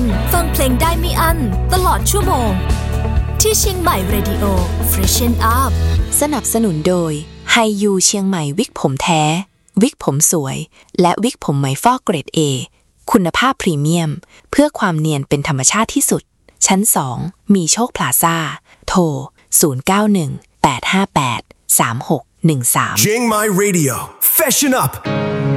ฟังเพลงได้ไม่อั้นตลอดชั่วโมงที่เชียงใหม่ Radio Freshen Up สนับสนุนโดยไฮยูเชียงใหม่วิกผมแท้วิกผมสวยและวิกผมไหมฟอกเกรด A คุณภาพพรีเมียมเพื่อความเนียนเป็นธรรมชาติที่สุดชั้น2มีโชคพลาซ่าโทร0918583613 Chiang Mai Radio Fashion Up